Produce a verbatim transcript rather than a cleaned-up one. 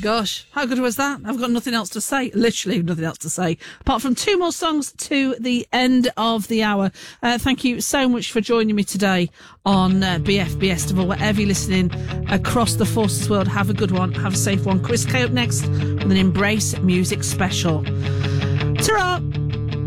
gosh, how good was that? I've got nothing else to say. Literally nothing else to say. Apart from two more songs to the end of the hour. Uh, thank you so much for joining me today on uh, B F B Estival. Wherever you're listening across the Forces world, have a good one. Have a safe one. Chris K up next with an Embrace Music special. Ta-ra!